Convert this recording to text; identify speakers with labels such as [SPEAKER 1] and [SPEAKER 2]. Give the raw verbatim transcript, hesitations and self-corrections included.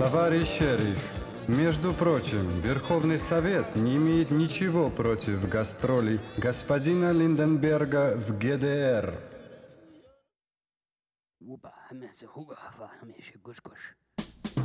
[SPEAKER 1] Товарищ шериф, между прочим, Верховный Совет не имеет ничего против гастролей господина Линденберга в ГДР.
[SPEAKER 2] Опа, мясо хуга, фа, мясо гуш-гуш.